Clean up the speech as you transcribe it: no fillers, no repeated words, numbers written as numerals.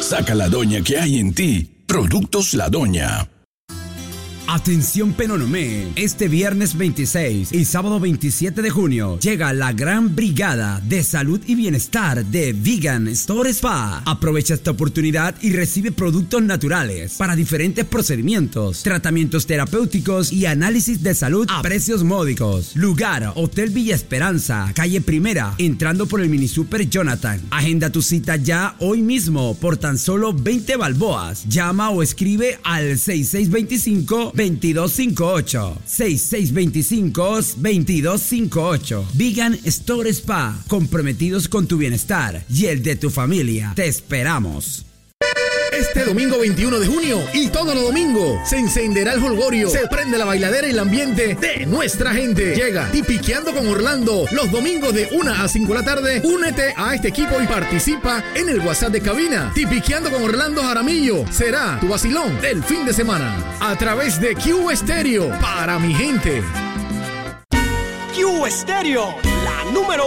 Saca la doña que hay en ti. Productos La Doña. Atención Penonomé, este viernes 26 y sábado 27 de junio llega la gran brigada de salud y bienestar de Vegan Store Spa. Aprovecha esta oportunidad y recibe productos naturales para diferentes procedimientos, tratamientos terapéuticos y análisis de salud a precios módicos. Lugar, Hotel Villa Esperanza, calle Primera, entrando por el Mini Super Jonathan. Agenda tu cita ya hoy mismo por tan solo 20 balboas. Llama o escribe al 6625-2258. 6625-2258. Vegan Store Spa. Comprometidos con tu bienestar y el de tu familia. Te esperamos. Este domingo 21 de junio y todos los domingos se encenderá el jolgorio, se prende la bailadera y el ambiente de nuestra gente. Llega Tipiqueando con Orlando los domingos de 1 a 5 de la tarde. Únete a este equipo y participa en el WhatsApp de cabina. Tipiqueando con Orlando Jaramillo será tu vacilón del fin de semana a través de Q Stereo para mi gente. Q Stereo, la número